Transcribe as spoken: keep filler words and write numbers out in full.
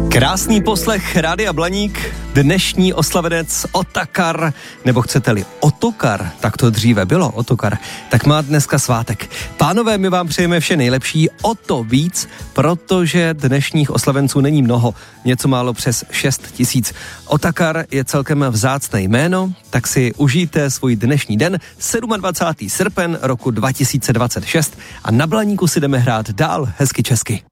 Krásný poslech Rádia Blaník, dnešní oslavenec Otakar, nebo chcete-li Otokar, tak to dříve bylo Otokar, tak má dneska svátek. Pánové, my vám přejeme vše nejlepší, o to víc, protože dnešních oslavenců není mnoho, něco málo přes šest tisíc. Otakar je celkem vzácné jméno, tak si užijte svůj dnešní den, dvacátého sedmého srpen roku dva tisíce dvacet šest, a na Blaníku si jdeme hrát dál hezky česky.